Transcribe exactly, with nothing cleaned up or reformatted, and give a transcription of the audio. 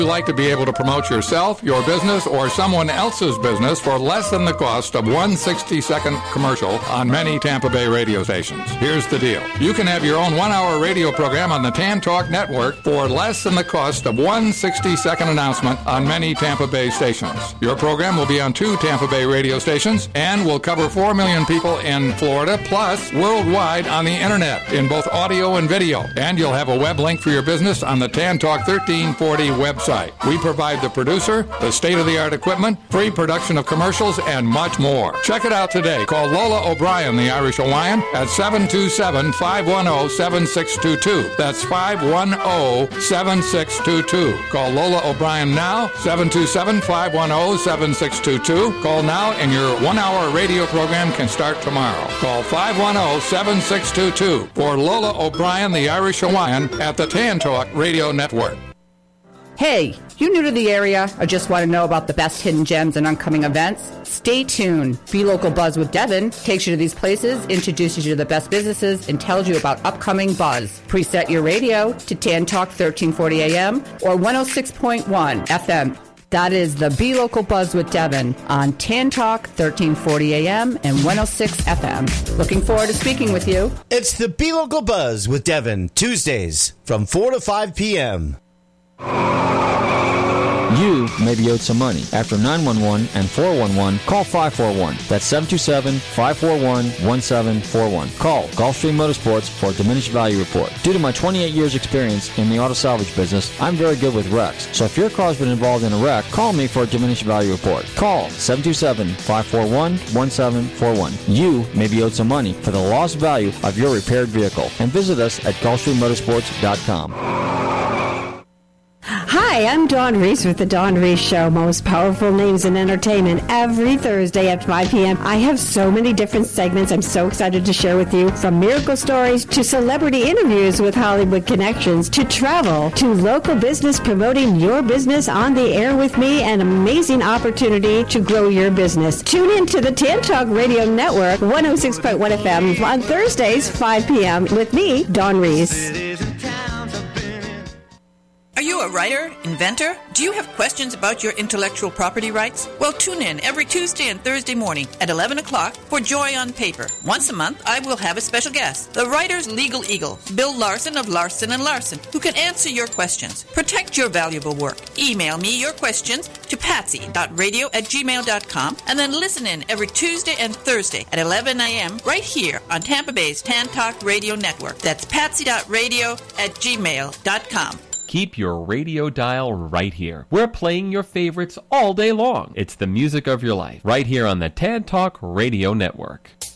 You'd like to be able to promote yourself, your business, or someone else's business for less than the cost of one sixty-second commercial on many Tampa Bay radio stations. Here's the deal. You can have your own one-hour radio program on the Tan Talk Network for less than the cost of one sixty-second announcement on many Tampa Bay stations. Your program will be on two Tampa Bay radio stations and will cover four million people in Florida, plus worldwide on the Internet in both audio and video. And you'll have a web link for your business on the Tan Talk thirteen forty website. We provide the producer, the state-of-the-art equipment, free production of commercials, and much more. Check it out today. Call Lola O'Brien, the Irish Hawaiian, at seven two seven, five one zero, seven six two two. That's five one zero, seven six two two. Call Lola O'Brien now, seven two seven, five one zero, seven six two two. Call now and your one-hour radio program can start tomorrow. Call five one zero, seven six two two for Lola O'Brien, the Irish Hawaiian, at the Tan Talk Radio Network. Hey, you new to the area or just want to know about the best hidden gems and upcoming events? Stay tuned. Be Local Buzz with Devin takes you to these places, introduces you to the best businesses, and tells you about upcoming buzz. Preset your radio to Tan Talk thirteen forty A M or one oh six point one F M. That is the Be Local Buzz with Devin on Tan Talk thirteen forty A M and one oh six F M. Looking forward to speaking with you. It's the Be Local Buzz with Devin, Tuesdays from four to five p.m. You may be owed some money. After nine one one and four one one, call five four one. That's seven two seven, five four one, one seven four one. Call Gulfstream Motorsports for a diminished value report. Due to my twenty-eight years experience in the auto salvage business, I'm very good with wrecks. So if your car's been involved in a wreck, call me for a diminished value report. Call seven two seven, five four one, one seven four one. You may be owed some money for the lost value of your repaired vehicle. And visit us at Gulfstream Motorsports dot com. Hi, I'm Dawn Reese with The Dawn Reese Show. Most powerful names in entertainment every Thursday at five p.m. I have so many different segments I'm so excited to share with you, from miracle stories to celebrity interviews with Hollywood connections to travel to local business, promoting your business on the air with me, an amazing opportunity to grow your business. Tune in to the Tan Talk Radio Network, one oh six point one F M on Thursdays, five p.m. with me, Dawn Reese. Are you a writer, inventor? Do you have questions about your intellectual property rights? Well, tune in every Tuesday and Thursday morning at eleven o'clock for Joy on Paper. Once a month, I will have a special guest, the writer's legal eagle, Bill Larson of Larson and Larson, who can answer your questions. Protect your valuable work. Email me your questions to patsy dot radio at gmail dot com and then listen in every Tuesday and Thursday at eleven a.m. right here on Tampa Bay's Tan Talk Radio Network. That's patsy dot radio at gmail dot com. Keep your radio dial right here. We're playing your favorites all day long. It's the music of your life, right here on the Tan Talk Radio Network.